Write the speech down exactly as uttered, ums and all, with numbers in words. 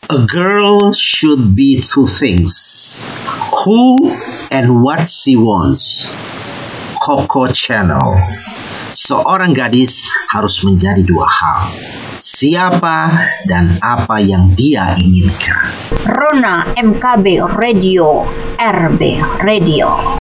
A girl should be two things. Who and what she wants. Coco Channel. Seorang gadis harus menjadi dua hal. Siapa dan apa yang dia inginkan. Rona M K B Radio, R B Radio.